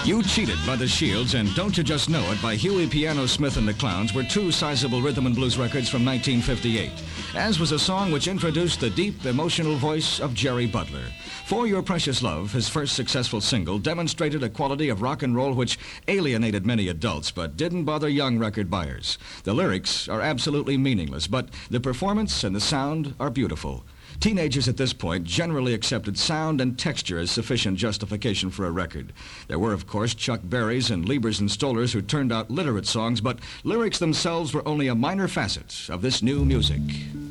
You Cheated by the Shields and Don't You Just Know It by Huey Piano Smith and the Clowns were two sizable rhythm and blues records from 1958, as was a song which introduced the deep, emotional voice of Jerry Butler. For Your Precious Love, his first successful single, demonstrated a quality of rock and roll which alienated many adults but didn't bother young record buyers. The lyrics are absolutely meaningless, but the performance and the sound are beautiful. Teenagers at this point generally accepted sound and texture as sufficient justification for a record. There were, of course, Chuck Berrys and Liebers and Stollers who turned out literate songs, but lyrics themselves were only a minor facet of this new music.